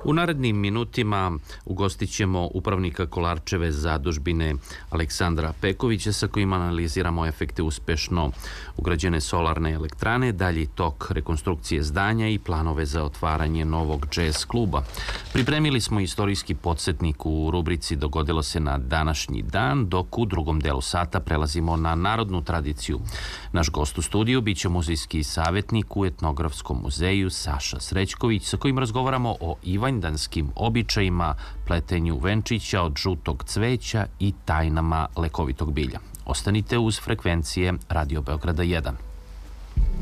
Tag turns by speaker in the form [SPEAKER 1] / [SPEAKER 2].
[SPEAKER 1] U narednim minutima ugostit ćemo upravnika Kolarčeve zadužbine Aleksandra Pekovića sa kojim analiziramo efekte uspešno ugrađene solarne elektrane, dalji tok rekonstrukcije zdanja i planove za otvaranje novog džez kluba. Pripremili smo istorijski podsjetnik u rubrici Dogodilo se na današnji dan, dok u drugom delu sata prelazimo na narodnu tradiciju. Naš gost u studiju biće muzejski savjetnik u Etnografskom muzeju Saša Srećković, sa kojim razgovaramo o ivanjdanskim običajima, pletenju venčića od žutog cveća i tajnama lekovitog bilja. Ostanite uz frekvencije Radio Beograda 1.